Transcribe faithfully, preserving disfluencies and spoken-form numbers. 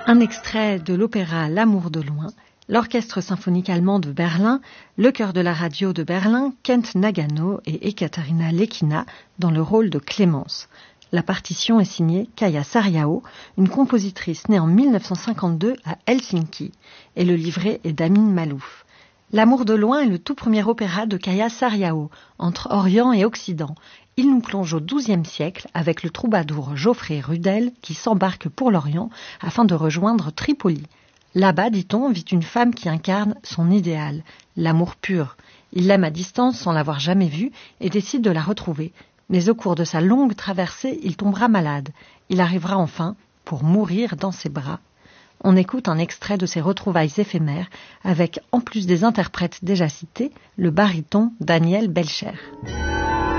Un extrait de l'opéra L'amour de loin, l'orchestre symphonique allemand de Berlin, le chœur de la radio de Berlin, Kent Nagano et Ekaterina Lekina dans le rôle de Clémence. La partition est signée Kaija Saariaho, une compositrice née en mille neuf cent cinquante-deux à Helsinki, et le livret est d'Amin Malouf. L'amour de loin est le tout premier opéra de Kaija Saariaho, entre Orient et Occident. Il nous plonge au douzième siècle avec le troubadour Geoffrey Rudel qui s'embarque pour l'Orient afin de rejoindre Tripoli. Là-bas, dit-on, vit une femme qui incarne son idéal, l'amour pur. Il l'aime à distance sans l'avoir jamais vue et décide de la retrouver. Mais au cours de sa longue traversée, il tombera malade. Il arrivera enfin pour mourir dans ses bras. On écoute un extrait de ces retrouvailles éphémères avec, en plus des interprètes déjà cités, le baryton Daniel Belcher.